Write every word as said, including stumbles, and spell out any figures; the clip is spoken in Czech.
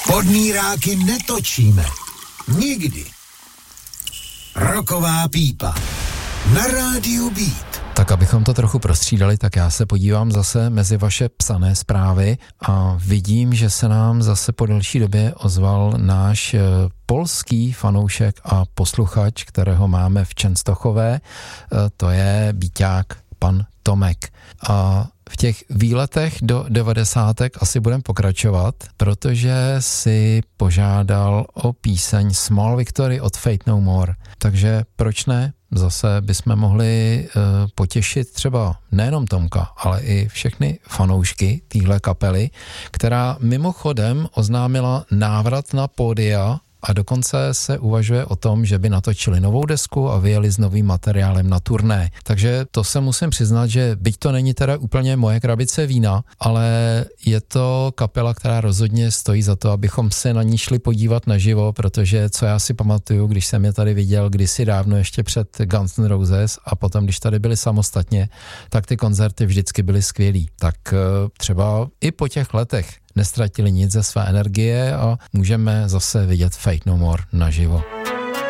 Podmíráky netočíme. Nikdy. Roková pípa. Na rádiu Beat. Tak abychom to trochu prostřídali, tak já se podívám zase mezi vaše psané zprávy a vidím, že se nám zase po delší době ozval náš polský fanoušek a posluchač, kterého máme v Čenstochové, to je Bíťák pan Tomek. A v těch výletech do devadesátek asi budeme pokračovat, protože si požádal o píseň Small Victory od Faith No More. Takže proč ne? Zase bychom mohli uh, potěšit třeba nejenom Tomka, ale i všechny fanoušky téhle kapely, která mimochodem oznámila návrat na pódia a dokonce se uvažuje o tom, že by natočili novou desku a vyjeli s novým materiálem na turné. Takže to se musím přiznat, že byť to není teda úplně moje krabice vína, ale je to kapela, která rozhodně stojí za to, abychom se na ní šli podívat naživo, protože co já si pamatuju, když jsem je tady viděl kdysi dávno ještě před Guns N' Roses a potom, když tady byli samostatně, tak ty koncerty vždycky byly skvělý. Tak třeba i po těch letech nestratili nic ze své energie a můžeme zase vidět Faith No More naživo.